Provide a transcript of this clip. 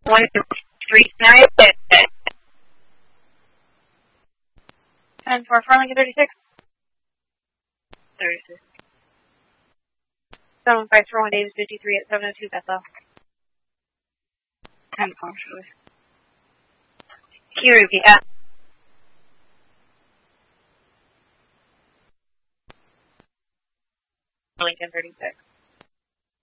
139. 10 for Lincoln 36. 36. 754 Davis 53 at 702 Bethel. 10 partially. Can you repeat that? Lincoln 36.